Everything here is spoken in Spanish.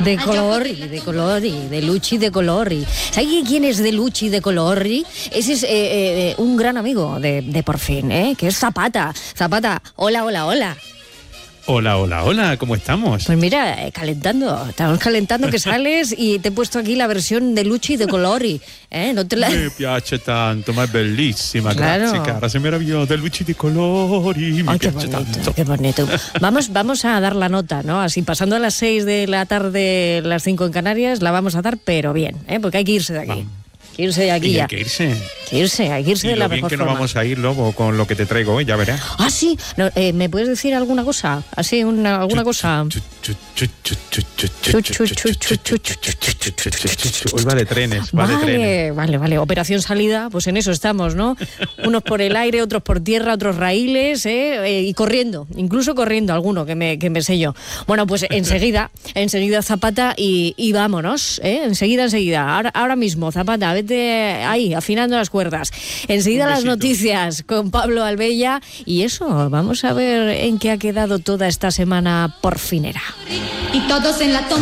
De color y de Luchi de Colori. ¿Sabes quién es de Luchi de Colori? Ese es un gran amigo de Por Fin, que es Zapata. Zapata, hola. Hola, ¿cómo estamos? Pues mira, estamos calentando que sales y te he puesto aquí la versión de Luchi de Colori. No te la... Mi piace tanto, ma è bellissima, Claro. grazie cara, sei meravigliosa, Luci di colori, mi Ay, qué piace bonito, tanto. qué bonito. Vamos a dar la nota, ¿no? Así pasando a las 6 de la tarde, las 5 en Canarias, la vamos a dar, pero bien, porque hay que irse de aquí. Vamos. Hay que irse de aquí Y ya. hay que irse. Hay que irse Y de la lo bien mejor que nos forma. vamos a ir, Lobo, con lo que te traigo hoy, ya verás. Ah, sí. No, ¿me puedes decir alguna cosa? Así, alguna cosa. Hoy va de trenes, va de trenes. Vale. Operación salida, pues en eso estamos, ¿no? Unos por el aire, otros por tierra, otros raíles, y corriendo, incluso corriendo alguno que me sé yo. Bueno, pues enseguida Zapata y vámonos, enseguida. Ahora mismo, Zapata, vete ahí, afinando las cuerdas. Enseguida las noticias con Pablo Albella y eso, vamos a ver en qué ha quedado toda esta semana porfinera. Y todos en la